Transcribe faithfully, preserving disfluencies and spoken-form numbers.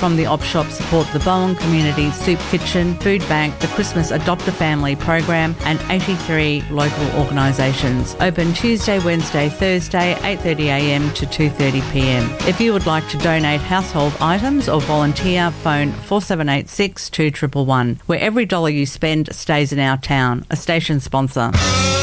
from the op shop support the Bowen Community Soup Kitchen, Food Bank, the Christmas Adopt a Family program and eighty-three local organisations. Open Tuesday, Wednesday, Thursday, eight thirty a m to two thirty p m. If you would like to donate household items or volunteer, phone four seven eight six, two one one one, where every dollar you spend stays in our town. A station sponsor.